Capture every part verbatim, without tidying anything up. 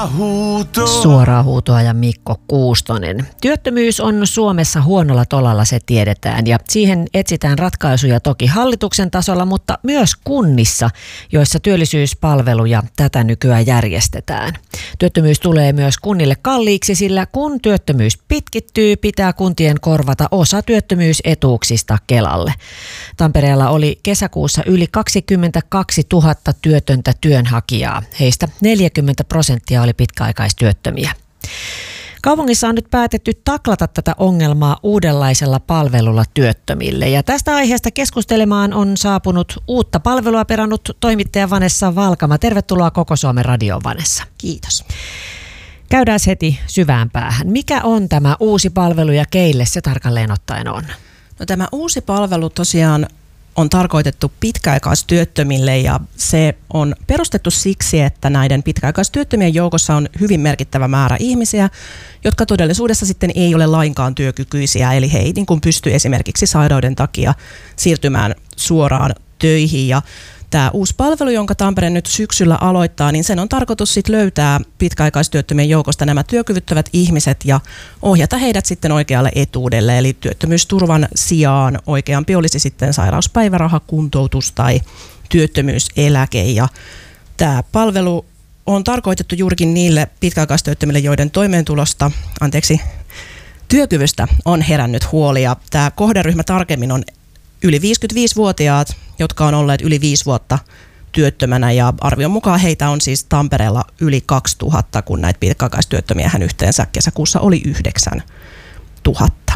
Huuto. Suoraa huutoa ja Mikko Kuustonen. Työttömyys on Suomessa huonolla tolalla, se tiedetään, ja siihen etsitään ratkaisuja toki hallituksen tasolla, mutta myös kunnissa, joissa työllisyyspalveluja tätä nykyään järjestetään. Työttömyys tulee myös kunnille kalliiksi, sillä kun työttömyys pitkittyy, pitää kuntien korvata osa työttömyysetuuksista Kelalle. Tampereella oli kesäkuussa yli kaksikymmentäkaksituhatta työtöntä työnhakijaa. Heistä neljäkymmentä prosenttia oli pitkäaikaistyöttömiä. Kaupungissa on nyt päätetty taklata tätä ongelmaa uudenlaisella palvelulla työttömille. Ja tästä aiheesta keskustelemaan on saapunut uutta palvelua perannut toimittaja Vanessa Valkama. Tervetuloa Koko Suomen radioon, Vanessa. Kiitos. Käydään heti syvään päähän. Mikä on tämä uusi palvelu ja keille se tarkalleen ottaen on? No, tämä uusi palvelu tosiaan on tarkoitettu pitkäaikaistyöttömille ja se on perustettu siksi, että näiden pitkäaikaistyöttömien joukossa on hyvin merkittävä määrä ihmisiä, jotka todellisuudessa sitten ei ole lainkaan työkykyisiä, eli he ei niin kuin pysty esimerkiksi sairauden takia siirtymään suoraan töihin. Ja tämä uusi palvelu, jonka Tampere nyt syksyllä aloittaa, niin sen on tarkoitus sit löytää pitkäaikaistyöttömien joukosta nämä työkyvyttävät ihmiset ja ohjata heidät sitten oikealle etuudelle. Eli työttömyysturvan sijaan oikeampi olisi sitten sairauspäiväraha, kuntoutus tai työttömyyseläke. Ja tämä palvelu on tarkoitettu juurikin niille pitkäaikaistyöttömille, joiden toimeentulosta, anteeksi, työkyvystä on herännyt huoli. Ja tämä kohderyhmä tarkemmin on yli viisikymmentäviisivuotiaat, jotka on olleet yli viisi vuotta työttömänä, ja arvion mukaan heitä on siis Tampereella yli kaksituhatta, kun näitä pitkäaikaistyöttömiä hän yhteensä kesäkuussa oli yhdeksäntuhatta.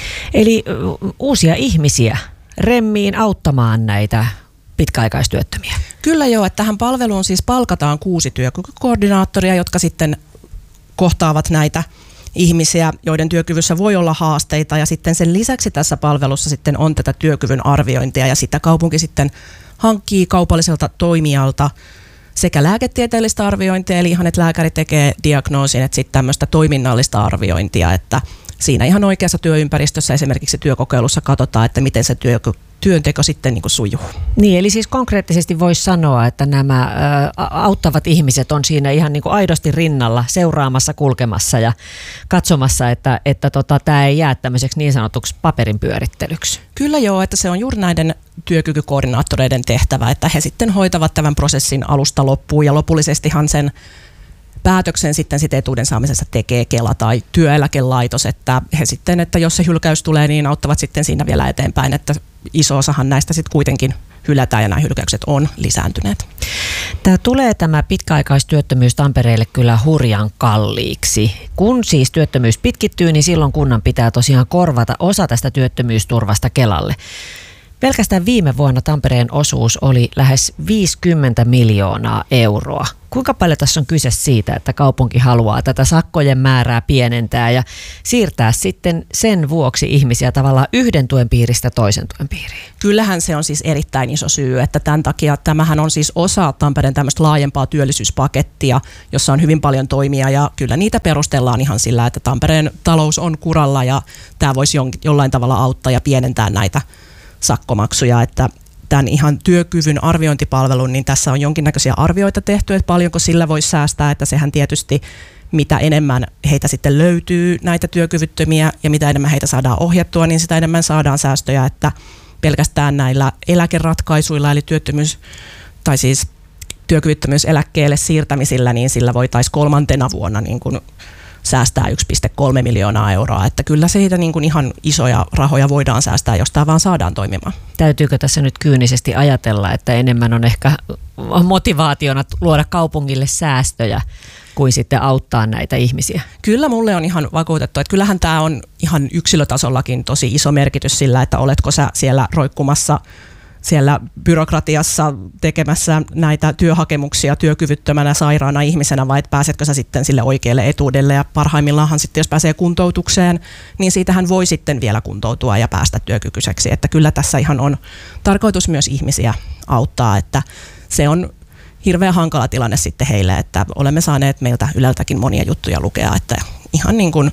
Eli uusia ihmisiä remmiin auttamaan näitä pitkäaikaistyöttömiä. Kyllä joo, että tähän palveluun siis palkataan kuusi työkykykoordinaattoria, jotka sitten kohtaavat näitä ihmisiä, joiden työkyvyssä voi olla haasteita, ja sitten sen lisäksi tässä palvelussa sitten on tätä työkyvyn arviointia, ja sitä kaupunki sitten hankkii kaupalliselta toimijalta sekä lääketieteellistä arviointia, eli ihan, että lääkäri tekee diagnoosin, että sitten tämmöistä toiminnallista arviointia, että siinä ihan oikeassa työympäristössä esimerkiksi työkokeilussa katsotaan, että miten se työ, työnteko sitten niin kuin sujuu. Niin, eli siis konkreettisesti voisi sanoa, että nämä ä, auttavat ihmiset on siinä ihan niin kuin aidosti rinnalla seuraamassa, kulkemassa ja katsomassa, että, että tota, tämä ei jää tämmöiseksi niin sanotuksi paperin pyörittelyksi. Kyllä joo, että se on juuri näiden työkykykoordinaattoreiden tehtävä, että he sitten hoitavat tämän prosessin alusta loppuun, ja lopullisestihan sen päätöksen sitten sit etuuden saamisessa tekee Kela tai työeläkelaitos, että he sitten, että jos se hylkäys tulee, niin auttavat sitten siinä vielä eteenpäin, että iso osahan näistä sitten kuitenkin hylätään ja nämä hylkäykset on lisääntyneet. Tämä tulee tämä pitkäaikaistyöttömyys Tampereelle kyllä hurjan kalliiksi. Kun siis työttömyys pitkittyy, niin silloin kunnan pitää tosiaan korvata osa tästä työttömyysturvasta Kelalle. Pelkästään viime vuonna Tampereen osuus oli lähes viisikymmentä miljoonaa euroa. Kuinka paljon tässä on kyse siitä, että kaupunki haluaa tätä sakkojen määrää pienentää ja siirtää sitten sen vuoksi ihmisiä tavallaan yhden tuen piiristä toisen tuen piiriin? Kyllähän se on siis erittäin iso syy, että tämän takia tämähän on siis osa Tampereen tämmöistä laajempaa työllisyyspakettia, jossa on hyvin paljon toimia, ja kyllä niitä perustellaan ihan sillä, että Tampereen talous on kuralla ja tämä voisi jollain tavalla auttaa ja pienentää näitä sakkomaksuja, että tämän ihan työkyvyn arviointipalvelun, niin tässä on jonkinnäköisiä arvioita tehty, että paljonko sillä voisi säästää, että sehän tietysti mitä enemmän heitä sitten löytyy näitä työkyvyttömiä ja mitä enemmän heitä saadaan ohjattua, niin sitä enemmän saadaan säästöjä, että pelkästään näillä eläkeratkaisuilla eli työttömyys tai siis työkyvyttömyyseläkkeelle siirtämisillä, niin sillä voitaisiin kolmantena vuonna niin kuin säästää yksi pilkku kolme miljoonaa euroa, että kyllä siitä niin kuin ihan isoja rahoja voidaan säästää, jos tämä vaan saadaan toimimaan. Täytyykö tässä nyt kyynisesti ajatella, että enemmän on ehkä motivaationa luoda kaupungille säästöjä kuin sitten auttaa näitä ihmisiä? Kyllä mulle on ihan vakuutettu, että kyllähän tämä on ihan yksilötasollakin tosi iso merkitys sillä, että oletko sä siellä roikkumassa siellä byrokratiassa tekemässä näitä työhakemuksia työkyvyttömänä sairaana ihmisenä, vai että pääsetkö sä sitten sille oikealle etuudelle, ja parhaimmillaanhan sitten jos pääsee kuntoutukseen, niin siitähän voi sitten vielä kuntoutua ja päästä työkykyiseksi, että kyllä tässä ihan on tarkoitus myös ihmisiä auttaa, että se on hirveän hankala tilanne sitten heille, että olemme saaneet meiltä Yleltäkin monia juttuja lukea, että ihan niin kuin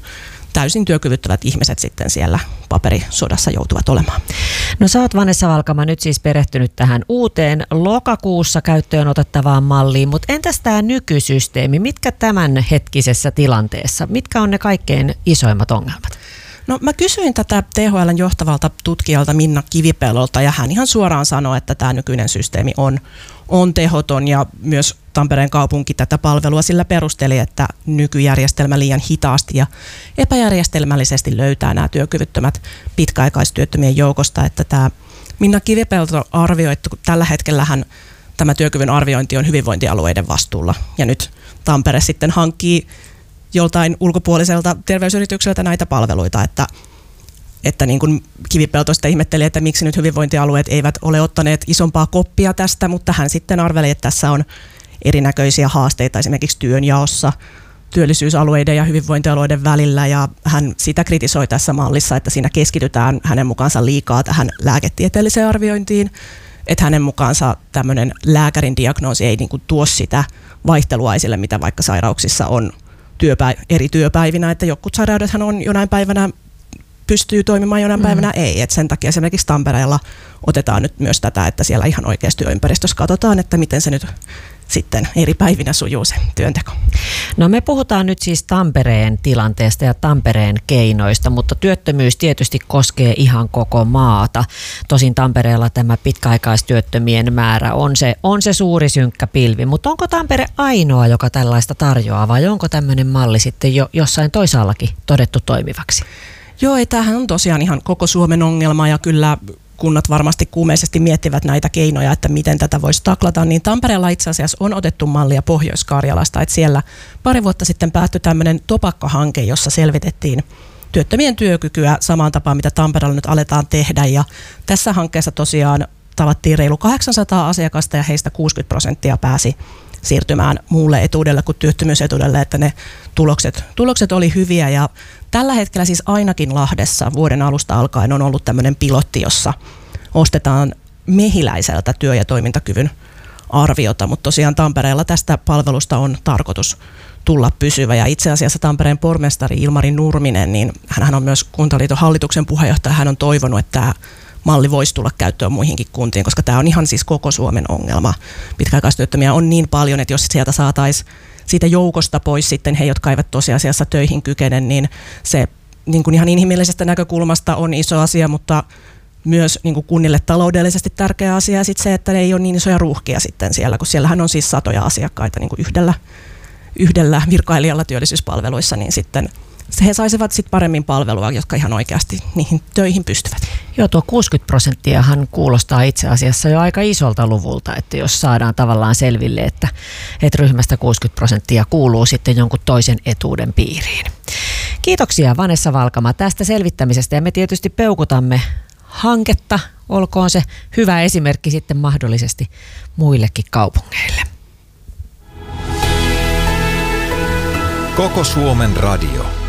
täysin työkyvyttävät ihmiset sitten siellä paperisodassa joutuvat olemaan. No sä oot, Vanessa Valkama, nyt siis perehtynyt tähän uuteen lokakuussa käyttöön otettavaan malliin, mutta entäs tämä nykysysteemi? Mitkä tämän hetkisessä tilanteessa, mitkä on ne kaikkein isoimmat ongelmat? No mä kysyin tätä T H L:n johtavalta tutkijalta Minna Kivipelolta ja hän ihan suoraan sanoi, että tämä nykyinen systeemi on, on tehoton ja myös Tampereen kaupunki tätä palvelua sillä perusteli, että nykyjärjestelmä liian hitaasti ja epäjärjestelmällisesti löytää nämä työkyvyttömät pitkäaikaistyöttömien joukosta, että tämä Minna Kivipelto arvioi, että tällä hetkellähän tämä työkyvyn arviointi on hyvinvointialueiden vastuulla ja nyt Tampere sitten hankkii joltain ulkopuoliselta terveysyritykseltä näitä palveluita, että, että niin kuin Kivipelto sitten ihmetteli, että miksi nyt hyvinvointialueet eivät ole ottaneet isompaa koppia tästä, mutta hän sitten arveli, että tässä on erinäköisiä haasteita esimerkiksi työnjaossa työllisyysalueiden ja hyvinvointialueiden välillä ja hän sitä kritisoi tässä mallissa, että siinä keskitytään hänen mukaansa liikaa tähän lääketieteelliseen arviointiin, että hänen mukaansa tämmöinen lääkärin diagnoosi ei niin kuin tuo sitä vaihtelua esille, mitä vaikka sairauksissa on työpä- eri työpäivinä, että jotkut sairaudethan on jonain päivänä pystyy toimimaan, jonain mm. päivänä ei. Et sen takia esimerkiksi Tampereella otetaan nyt myös tätä, että siellä ihan oikeasti työympäristössä katsotaan, että miten se nyt sitten eri päivinä sujuu se työnteko. No me puhutaan nyt siis Tampereen tilanteesta ja Tampereen keinoista, mutta työttömyys tietysti koskee ihan koko maata. Tosin Tampereella tämä pitkäaikaistyöttömien määrä on se, on se suuri synkkä pilvi, mutta onko Tampere ainoa, joka tällaista tarjoaa vai onko tämmöinen malli sitten jo jossain toisaallakin todettu toimivaksi? Joo, ei, tämähän on tosiaan ihan koko Suomen ongelma ja kyllä kunnat varmasti kuumeisesti miettivät näitä keinoja, että miten tätä voisi taklata, niin Tampereella itse asiassa on otettu mallia Pohjois-Karjalasta, että siellä pari vuotta sitten päättyi tämmöinen Topakka-hanke, jossa selvitettiin työttömien työkykyä samaan tapaan, mitä Tampereella nyt aletaan tehdä, ja tässä hankkeessa tosiaan tavattiin reilu kahdeksansataa asiakasta, ja heistä kuusikymmentä prosenttia pääsi siirtymään muulle etuudelle kuin työttömyysetuudelle, että ne tulokset, tulokset oli hyviä, ja tällä hetkellä siis ainakin Lahdessa vuoden alusta alkaen on ollut tämmöinen pilotti, jossa ostetaan Mehiläiseltä työ- ja toimintakyvyn arviota, mutta tosiaan Tampereella tästä palvelusta on tarkoitus tulla pysyvä, ja itse asiassa Tampereen pormestari Ilmari Nurminen, niin hän on myös Kuntaliiton hallituksen puheenjohtaja, hän on toivonut, että tämä malli voisi tulla käyttöön muihinkin kuntiin, koska tämä on ihan siis koko Suomen ongelma. Pitkäaikaistyöttömiä on niin paljon, että jos sieltä saataisiin siitä joukosta pois sitten he, jotka eivät tosiasiassa töihin kykene, niin se niin kuin ihan inhimillisestä näkökulmasta on iso asia, mutta myös niin kuin kunnille taloudellisesti tärkeä asia, ja sitten se, että ei ole niin isoja ruuhkia sitten siellä, kun siellähän on siis satoja asiakkaita niin kuin yhdellä, yhdellä virkailijalla työllisyyspalveluissa, niin sitten he saisivat sitten paremmin palvelua, jotka ihan oikeasti niihin töihin pystyvät. Joo, tuo kuusikymmentä prosenttiahan kuulostaa itse asiassa jo aika isolta luvulta, että jos saadaan tavallaan selville, että, että ryhmästä kuusikymmentä prosenttia kuuluu sitten jonkun toisen etuuden piiriin. Kiitoksia Vanessa Valkama tästä selvittämisestä, ja me tietysti peukutamme hanketta, olkoon se hyvä esimerkki sitten mahdollisesti muillekin kaupungeille. Koko Suomen radio.